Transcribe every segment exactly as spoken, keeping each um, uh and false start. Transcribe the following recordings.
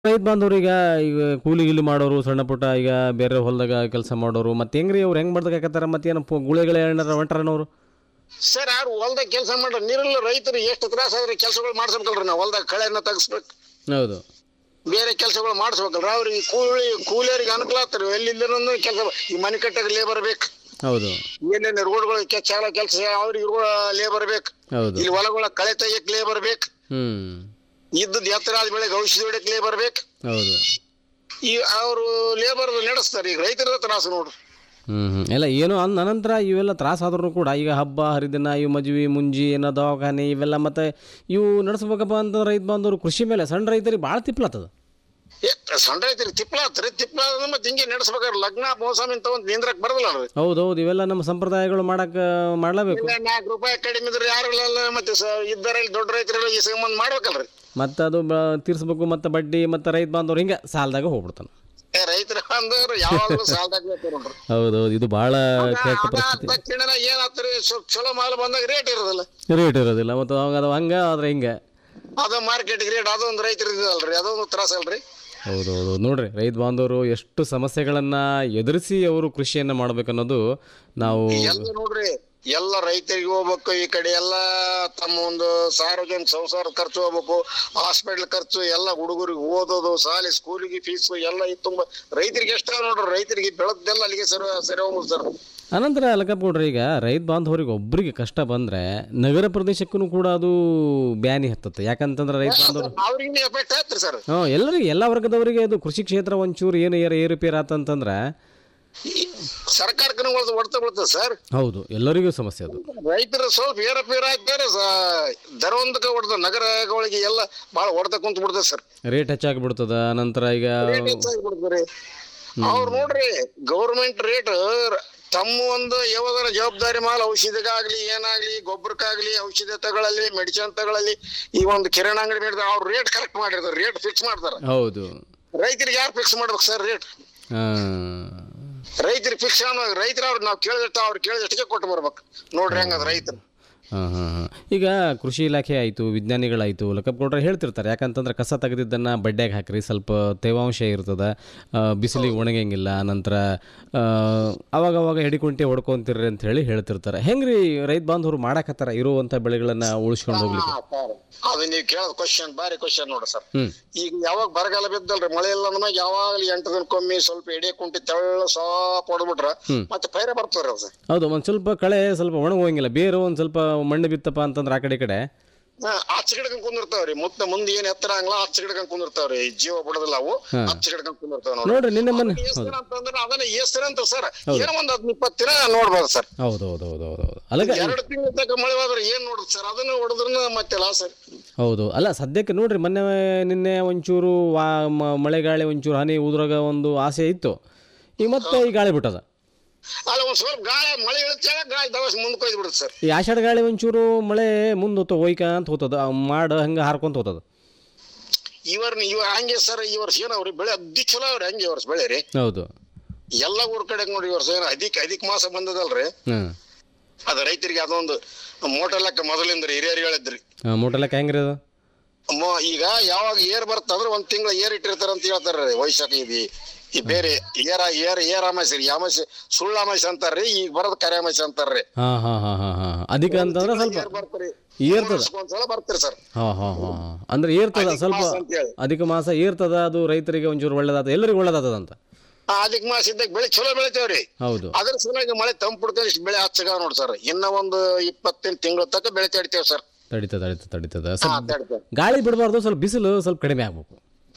ರೈತ ಬಾಂಧವ್ರೀಗ ಈಗ ಕೂಲಿ ಗಿಲಿ ಮಾಡೋರು ಸಣ್ಣ ಪುಟ್ಟ ಈಗ ಬೇರೆ ಹೊಲದಾಗ ಕೆಲಸ ಮಾಡೋರು ಮತ್ತೆ ಹೆಂಗ್ರಿ ಅವ್ರು ಹೆಂಗ್ ಮಾಡ್ದಕ್ಕಾಕತ್ತಾರ ಮತ್ತೇನು ಗುಳೆಗಳ ಏನಾರ ಹೊಂಟಾರನವ್ರು ಸರ್ ಯಾರು ಹೊಲ್ದಾಗ ಕೆಲಸ ಮಾಡ್ರ ನೀರಿಲ್ಲ ರೈತರು ಎಷ್ಟು ತ್ರಾಸ ಆದ್ರೆ ಕೆಲಸಗಳು ಮಾಡಿಸ್ಬೇಕಲ್ರಿ ನಾವು ಹೊಲ್ದಾಗ ಕಳೆಯನ್ನ ತೆಗಿಸ್ಬೇಕು ಹೌದು ಬೇರೆ ಕೆಲಸಗಳು ಮಾಡಿಸ್ಬೇಕಲ್ರಿ ಅವ್ರಿಗೆ ಕೂಲಿ ಕೂಲಿಯರಿಗೆ ಅನುಕೂಲ ಆಗ್ತಾರೆ ಎಲ್ಲಿಂದ ಕೆಲಸ ಈ ಮನೆ ಕಟ್ಟಕ್ಕೆ ಲೇಬರ್ ಬೇಕು ಹೌದು ಏನೇನು ರೋಡ್ಗಳು ಚಾಲ ಕೆಲಸ ಅವ್ರಿಗೆ ಲೇಬರ್ ಬೇಕು ಹೌದು ಇಲ್ಲಿ ಹೊಲಗಳ ಕಳೆ ತೆಗಿಯಕ್ ಲೇಬರ್ ಬೇಕು ಹ್ಮ್ ಇದ್ದದ್ ಎತ್ತರ ಆದ ಬೆಳೆಗೆ ಔಷಧಿ ಹೊಡಿಯಕ್ ಲೇಬರ್ ಬೇಕು ಹೌದು ಈ ಅವರು ಲೇಬರ್ ನಡೆಸ್ತಾರೆ ಈಗ ರೈತರ ತ್ರಾಸು ನೋಡ್ರಿ ಹ್ಮ್ ಹ್ಮ್ ಎಲ್ಲ ಏನು ಅಂದ ಅನಂತರ ಇವೆಲ್ಲ ತ್ರಾಸ ಆದ್ರೂ ಕೂಡ ಈಗ ಹಬ್ಬ ಹರಿದಿನ ಇವು ಮದ್ವಿ ಮುಂಜಿ ಏನೋ ದವಾಖಾನೆ ಇವೆಲ್ಲ ಮತ್ತೆ ಇವು ನಡೆಸ್ಬೇಕಪ್ಪ ಅಂತ ರೈತ ಬಾಂಧವರು ಕೃಷಿ ಮೇಲೆ ಸಣ್ಣ ರೈತರಿಗೆ ಭಾಳ ತಿಪ್ಲತ್ತದ ಸಣ್ಣ ರೈತರಿಗೆ ತಿಪ್ಲ ಆತ್ರಿ ತಿಪ್ಲ ಮತ್ತೆ ಹಿಂಗೆ ನಡೆಸ್ಬೇಕಾದ್ರೆ ಲಗ್ನ ಮೋಸಮ್ ಇಂತ ಒಂದು ನಿಂದ್ರಕ್ ಬರಲ್ಲ ಅವ್ರಿ ಹೌದೌದು ಇವೆಲ್ಲ ನಮ್ಮ ಸಂಪ್ರದಾಯಗಳು ಮಾಡಕ್ ಮಾಡ್ಲೇಬೇಕು ನಾಲ್ಕು ರೂಪಾಯಿ ಕಡಿಮೆ ಇದ್ರೆ ಯಾರಿಲ್ಲ ಮತ್ತೆ ಇದ್ದರಲ್ಲಿ ದೊಡ್ಡ ರೈತರೆಲ್ಲ ಈ ಸಂಬಂಧ ಮಾಡ್ಬೇಕಲ್ರಿ ಮತ್ತೆ ಅದು ತೀರ್ಸ್ಬೇಕು ಮತ್ತೆ ಬಡ್ಡಿ ಮತ್ತೆ ರೈತ ಬಾಂಧವ್ರು ಹಿಂಗೆ ಸಾಲದಾಗ ಹೋಗ್ಬಿಡ್ತಾನೆ ರೈತರ ಅಂದ್ರೆ ಯಾವಾಗಲೂ ಸಾಲದಾಗ ನೋಡ್ರಿ ಹೌದೌದು ಇದು ಬಹಳ ಕೆಟ್ಟ ಪರಿಸ್ಥಿತಿ ತಕ್ಷಣ ಏನಾಗ್ತರಿ ಸ್ವಲ್ಪ ಚಲೋ ಮಾಲ್ ಬಂದಾಗ ರೇಟ್ ಇರೋದಿಲ್ಲ ರೇಟ್ ಇರೋದಿಲ್ಲ ಮತ್ತು ಅವಾಗ ಅದು ಹಂಗ ಆದ್ರೆ ಹಿಂಗೆ ಅದ ಮಾರ್ಕೆಟ್ ರೇಟ್ ಅದೊಂದು ರೈತರಿಗೆ ಅಲ್ರಿ ಅದೊಂದು ತ್ರಾಸ ಅಲ್ರಿ ಹೌದೌದು ನೋಡ್ರಿ ರೈತ ಬಾಂಧವರು ಎಷ್ಟು ಸಮಸ್ಯೆಗಳನ್ನ ಎದುರಿಸಿ ಅವರು ಕೃಷಿಯನ್ನ ಮಾಡ್ಬೇಕನ್ನೋದು ನಾವು ಎಲ್ಲ ನೋಡ್ರಿ ಎಲ್ಲ ರೈತರಿಗೆ ಹೋಗ್ಬೇಕು ಈ ಕಡೆ ಎಲ್ಲ ತಮ್ಮ ಒಂದು ಸಾರ್ವಜನಿಕ ಸಂಸಾರ ಖರ್ಚು ಹೋಗ್ಬೇಕು ಹಾಸ್ಪಿಟಲ್ ಖರ್ಚು ಎಲ್ಲ ಹುಡುಗರಿಗೆ ಓದೋದು ಶಾಲೆ ಸ್ಕೂಲಿಗೆ ಫೀಸ್ ಎಲ್ಲ ಇದು ತುಂಬಾ ರೈತರಿಗೆ ಎಷ್ಟ ನೋಡ್ರಿ ರೈತರಿಗೆ ಬೆಳಗ್ದೆಲ್ಲ ಅಲ್ಲಿಗೆ ಸರಿ ಸರಿ ಹೋಗ್ಬೋದು ಸರ್ ಅನಂತರ ಲಕ್ಕಪ್ಪ ಈಗ ರೈತ ಬಾಂಧವರಿಗೆ ಒಬ್ಬರಿಗೆ ಕಷ್ಟ ಬಂದ್ರೆ ನಗರ ಪ್ರದೇಶಕ್ಕೂ ಕೂಡ ಅದು ಬ್ಯಾನಿ ಹತ್ತತ್ತೆ ಯಾಕಂತಂದ್ರೆ ರೈತ ಬಾಂಧವರು ಅವ್ರಿಗೆ ಎಫೆಕ್ಟ್ ಆಯ್ತ್ರಿ ಸರ್ ಹ್ಞೂ ಎಲ್ಲರಿಗೆ ಎಲ್ಲ ವರ್ಗದವರಿಗೆ ಅದು ಕೃಷಿ ಕ್ಷೇತ್ರ ಒಂಚೂರು ಏನು ಏರು ಏರುಪೇರು ಆತಂತಂದ್ರೆ ಸರ್ಕಾರಕ್ಕೆ ಹೊಡ್ತ ಬೀಳ್ತದೆ ಸರ್ ಹೌದು ಎಲ್ಲರಿಗೂ ಸಮಸ್ಯೆ ಅದು ರೈತರು ಸ್ವಲ್ಪ ಏರಪೇರ ಆಗ್ತಾರೆ ದರವಂತಕ ಹೊಡೆದ ನಗರಗಳಿಗೆ ಎಲ್ಲ ಬಹಳ ಹೊಡೆದ ಕುಂತ ಬಿಡ್ತದೆ ಸರ್ ರೇಟ್ ಹೆಚ್ಚಾಗ್ಬಿಡ್ತದ ನಂತರ ಈಗ ಹೆಚ್ಚಾಗ್ಬಿಡ್ತಾರೆ ಅವ್ರು ನೋಡ್ರಿ ಗೌರ್ಮೆಂಟ್ ರೇಟ್ ತಮ್ಮ ಒಂದು ಯಾವ್ದಾರ ಜವಾಬ್ದಾರಿ ಮಾಲ್ ಔಷಧಿಗಾಗ್ಲಿ ಏನಾಗ್ಲಿ ಗೊಬ್ಬರಕ್ಕಾಗ್ಲಿ ಔಷಧಿ ತಗೊಳ್ಳಲಿ ಮೆಡಿಸಿನ್ ತಗೊಳ್ಳಲಿ ಈ ಒಂದು ಕಿರಾಣ ಅಂಗಡಿ ಮಾಡಿದ್ರೆ ಅವ್ರು ರೇಟ್ ಕರೆಕ್ಟ್ ಮಾಡಿರ್ತಾರೆ ರೇಟ್ ಫಿಕ್ಸ್ ಮಾಡ್ತಾರೆ ಹೌದು ರೈತರಿಗೆ ಯಾರು ಫಿಕ್ಸ್ ಮಾಡ್ಬೇಕು ಸರ್ ರೇಟ್ ರೈತರಿಗೆ ಫಿಕ್ಸ್ ರೈತರ ಅವ್ರು ನಾವು ಕೇಳಿದಷ್ಟು ಅವ್ರು ಕೇಳಿದಷ್ಟಕ್ಕೆ ಕೊಟ್ಟು ಬರ್ಬೇಕು ನೋಡ್ರಿ ಹಂಗದ ರೈತರು ಹಾಂ ಹಾಂ ಹಾಂ ಈಗ ಕೃಷಿ ಇಲಾಖೆ ಆಯಿತು ವಿಜ್ಞಾನಿಗಳಾಯಿತು ಲಕ್ಕಪ್ಪ ಕೊಟ್ರೆ ಹೇಳ್ತಿರ್ತಾರೆ ಯಾಕಂತಂದ್ರೆ ಕಸ ತೆಗೆದಿದ್ದನ್ನು ಬಡ್ಡ್ಯಾಗ ಹಾಕ್ರಿ ಸ್ವಲ್ಪ ತೇವಾಂಶ ಇರ್ತದೆ ಬಿಸಿಲಿಗೆ ಒಣಗಂಗಿಲ್ಲ ನಂತರ ಅವಾಗ ಅವಾಗ ಹಿಡಿಕುಂಟೆ ಹೊಡ್ಕೊಂತಿರ್ರಿ ಅಂತ ಹೇಳಿ ಹೇಳ್ತಿರ್ತಾರೆ ಹೆಂಗ್ರಿ ರೈತ ಬಾಂಧವರು ಮಾಡಕತ್ತಾರ ಇರುವಂಥ ಬೆಳೆಗಳನ್ನು ಉಳಿಸ್ಕೊಂಡು ಹೋಗ್ಲಿಕ್ಕೆ ಅದು ನೀವು ಕೇಳೋದು ಕ್ವಶನ್ ಬಾರಿ ಕ್ವಶನ್ ನೋಡ್ರಿ ಸರ್ ಈಗ ಯಾವಾಗ ಬರಗಾಲ ಬಿದ್ದಲ್ರಿ ಮಳೆ ಇಲ್ಲ ನಮಗೆ ಯಾವಾಗಲೂ ಎಂಟು ದಿನಕ್ಕೊಮ್ಮೆ ಸ್ವಲ್ಪ ಎಡೆ ಕುಂಟಿ ತೆಳ್ಳ ಸಾಪ್ ಹೊಡ್ಬಿಟ್ರ ಮತ್ತೆ ಪೈರೆ ಬರ್ತಾರ ಹೌದು ಒಂದ್ ಸ್ವಲ್ಪ ಕಳೆ ಸ್ವಲ್ಪ ಒಣಗೋಗಿಲ್ಲ ಬೇರೆ ಒಂದ್ ಸ್ವಲ್ಪ ಮಣ್ಣು ಬಿತ್ತಪ್ಪ ಅಂತಂದ್ರೆ ಆ ಕಡೆ ಈ ಕಡೆ ಹಚ್ಚ ಗಿಡಕಂಡ್ ಕುಂದಿರ್ತಾವ್ರಿ ಮತ್ತೆ ಮುಂದೆ ಏನ್ ಎತ್ತರ ಆಗಲ್ಲ ಹಚ್ಚ ಗಿಡಕಂಡ್ ಕುಂದಿರ್ತಾವ್ರಿ ಜೀವ ಬಿಡೋದಿಲ್ಲ ಅವು ಹಚ್ಚ ಗಿಡಕಂಡ್ ಕುಂದಿರ್ತಾವ ನೋಡ್ರಿ ನಿನ್ನೆ ಮೊನ್ನೆ ಅಂತಂದ್ರೆ ಅದನ್ನ ಏಸ್ತರ ಅಂತ ಸರ್ ಏನೋ ಒಂದ್ ಹದ್ ಇಪ್ಪತ್ತು ದಿನ ನೋಡ್ಬೋದು ಸರ್ ಹೌದು ಹೌದು ಹೌದು ಹೌದು ಹೌದು ಅಲ್ಲ ಎರಡು ತಿಂಗಳ ತನಕ ಮಳೆ ಹೋದ್ರೆ ಏನ್ ನೋಡುದು ಸರ್ ಅದನ್ನ ಹೊಡೆದ್ರ ಮತ್ತೆ ಲಾಸ್ ಸರ್ ಹೌದು ಅಲ್ಲ ಸದ್ಯಕ್ಕೆ ನೋಡ್ರಿ ಮೊನ್ನೆ ನಿನ್ನೆ ಒಂಚೂರು ವಾ ಮಳೆ ಗಾಳಿ ಒಂಚೂರು ಹನಿ ಉದ್ರಾಗ ಒಂದು ಆಸೆ ಇತ್ತು ಈಗ ಮತ್ತೆ ಈ ಗಾಳಿ ಬಿಟ್ಟದ ಅಲ್ಲ ಒಂದ್ ಸ್ವಲ್ಪ ಗಾಳಿ ಮಳೆ ಇಳುತ್ತೆ ಗಾಳಿ ದವಸ ಮುಂದಕ್ಕೆ ಹೋಯ್ದು ಬಿಡುತ್ತೆ ಸರ್ ಈ ಆಷಾಢ ಗಾಳಿ ಒಂಚೂರು ಮಳೆ ಮುಂದೆ ಹೋತ ಹೋಯ್ಕ ಅಂತ ಹೋತದ ಮಾಡ ಹಂಗ ಹಾರ್ಕೊಂತ ಹೋತದ ಇವರ್ನ ಇವ ಹಂಗೆ ಸರ್ ಈ ವರ್ಷ ಏನೋ ಅವ್ರಿ ಬೆಳೆ ಅದ್ದಿ ಚಲೋ ಅವ್ರಿ ಹಂಗೆ ಈ ವರ್ಷ ಬೆಳೆ ರೀ ಹೌದು ಎಲ್ಲ ಊರ್ ಕಡೆ ನೋಡಿ ಈ ವರ್ಷ ಏನೋ ಅಧಿಕ ಅಧಿಕ ಮಾಸ ಬಂದದಲ್ರಿ ಅದ ರೈತರಿಗೆ ಅದೊಂದು ಮೋಟರ್ ಲೆಕ್ಕ ಮೊದಲಿಂದ ರೀ ಹಿರಿಯರು ಹೇಳಿದ್ರಿ ಮೋಟರ್ ಲೆಕ್ಕ ಹೆಂಗ್ರಿ ಅದು ಈಗ ಯಾವಾಗ ಏರ್ ಬರ್ತಂದ್ರೆ ಒಂದ್ ತಿಂಗಳ ಏರ್ ಇಟ್ಟಿರ್ತಾರ ಅಂತ ಹೇಳ್ತಾರ್ರಿ ವೈಶಾಖ ಇದು ಈ ಬೇರೆ ಏರ ಏರ್ ಏರ್ ಅಮಾಸೆ ರೀ ಅಮಾಸೆ ಸುಳ್ಳು ಅಮಾಸೆ ಅಂತಾರ್ರಿ ಈಗ ಬರೋದ್ ಕರೆ ಅಮಾಸೆ ಅಂತಾರ್ರಿ ಅಧಿಕ ಅಂತಂದ್ರೆ ಸ್ವಲ್ಪ ಬರ್ತೀರಿ ಏರ್ತದ ಒಂದ್ಸಲ ಬರ್ತೀರಿ ಸರ್ ಹಾ ಹಾ ಹಾ ಅಂದ್ರೆ ಏರ್ತದ ಸ್ವಲ್ಪ ಅಧಿಕ ಮಾಸ ಏರ್ತದ ಅದು ರೈತರಿಗೆ ಒಂಚೂರು ಒಳ್ಳೇದಾದ ಎಲ್ಲರಿಗೂ ಒಳ್ಳೇದಾದ ಅಂತ ಅಧಿಕ ಮಾಸ ಇದ್ದಾಗ ಬೆಳೆ ಚಲೋ ಬೆಳಿತೇವ್ರಿ ಹೌದು ಅದ್ರ ಸಲುವಾಗಿ ಮಳೆ ತಂಪುಡ್ತಾರೆ ಇಷ್ಟು ಬೆಳೆ ಹಚ್ಚಗ ನೋಡ್ ಸರ್ ಇನ್ನ ಒಂದು ಇಪ್ಪತ್ತೆಂಟು ತಿಂಗಳ ತನಕ ಬೆಳೆ ತಡಿತೇವ್ ಸರ್ ತಡಿತದ ತಡಿತದ ತಡಿತದ ಗಾಳಿ ಬಿಡಬಾರ್ದು ಸ್ವಲ್ಪ ಬಿಸಿಲು ಸ್ವಲ್ಪ ಕಡಿಮೆ ಆಗ್ಬೇಕು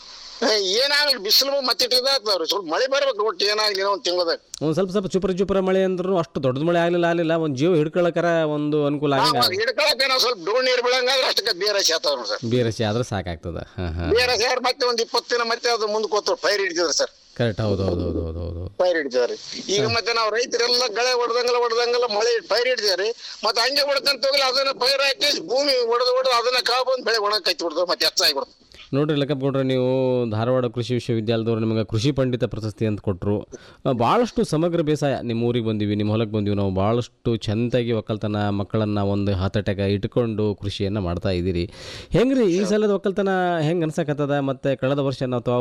ಏನಾಗ್ಲಿ ಬಿಸಿಲು ಮತ್ತೆ ಇದಾಗ್ತಾವ್ರಿ ಸ್ವಲ್ಪ ಮಳೆ ಬರ್ಬೇಕು ಒಟ್ಟು ಏನಾಗ್ಲಿ ಒಂದ್ ತಿಂಗಳದಾಗ ಒಂದ್ ಸ್ವಲ್ಪ ಸ್ವಲ್ಪ ಚುಪರ ಚುಪರ ಮಳೆ ಅಂದ್ರೂ ಅಷ್ಟು ದೊಡ್ಡ ಮಳೆ ಆಗ್ಲಿಲ್ಲ ಆಗ್ಲಿಲ್ಲ ಒಂದ್ ಜೀವ ಹಿಡ್ಕೊಳಕರ ಒಂದು ಅನುಕೂಲ ಆಗ ಹಿಡ್ಕೊಳಕ ನಾವು ಸ್ವಲ್ಪ ಡೋಣ್ ನೀರ್ ಬೆಳಂಗಾದ್ರೆ ಅಷ್ಟಕ್ಕೆ ಬೇರೆ ಶಾತವ್ರು ಸರ್ ಬೇರೆ ಆದ್ರೆ ಸಾಕಾಗ್ತದ ಬೇರೆ ಸಾರ್ ಮತ್ತೆ ಒಂದ್ ಇಪ್ಪತ್ತು ದಿನ ಮತ್ತೆ ಅದು ಮುಂದಕ್ಕೆ ಹೋಗ್ತಾರ ಪೈರ್ ಹಿಡಿತಿದ್ರು ಸರ್ ಕರೆಕ್ಟ್ ಹೌದು ಹೌದು ಹೌದು ಹೌದು ಹೌದು ಪೈರ್ ಹಿಡಿತಾವ್ರಿ ಈಗ ಮತ್ತೆ ನಾವು ರೈತರೆಲ್ಲ ಗಳೆ ಹೊಡೆದಂಗಲ್ಲ ಹೊಡೆದಂಗಲ್ಲ ಮಳೆ ಪೈರ್ ಹಿಡಿದಾರಿ ಮತ್ತೆ ಹಂಗೆ ಹೊಡೆದಂತ ಹೋಗಲ್ಲ ಅದನ್ನ ಪೈರ್ ಹಾಕಿ ಭೂಮಿ ಹೊಡೆದು ಹೊಡೆದು ಅದನ್ನ ಕಾವು ಬಂದು ಬೆಳೆ ಒಣ ಕೈತಿ ಬಿಡ್ತಾವ ಮತ್ತೆ ಹೆಚ್ಚಾಗಿ ಬಿಡ್ತಾವ ನೋಡ್ರಿ ಲಕ್ಕಪ್ಪ ಕೊಟ್ರೆ ನೀವು ಧಾರವಾಡ ಕೃಷಿ ವಿಶ್ವವಿದ್ಯಾಲಯದವರು ನಿಮಗೆ ಕೃಷಿ ಪಂಡಿತ ಪ್ರಶಸ್ತಿ ಅಂತ ಕೊಟ್ಟರು ಭಾಳಷ್ಟು ಸಮಗ್ರ ಬೇಸಾಯ ನಿಮ್ಮ ಊರಿಗೆ ಬಂದೀವಿ ನಿಮ್ಮ ಹೊಲಕ್ಕೆ ಬಂದೀವಿ ನಾವು ಭಾಳಷ್ಟು ಚೆಂದಾಗಿ ಒಕ್ಕಲ್ತನ ಮಕ್ಕಳನ್ನು ಒಂದು ಹತಟೆಗ ಇಟ್ಕೊಂಡು ಕೃಷಿಯನ್ನು ಮಾಡ್ತಾ ಇದ್ದೀರಿ ಹೆಂಗ್ರಿ ಈ ಸಲದ ಒಕ್ಕಲ್ತನ ಹೆಂಗೆ ಅನ್ಸಕತ್ತದ ಮತ್ತು ಕಳೆದ ವರ್ಷ ನಾವು ತಾವು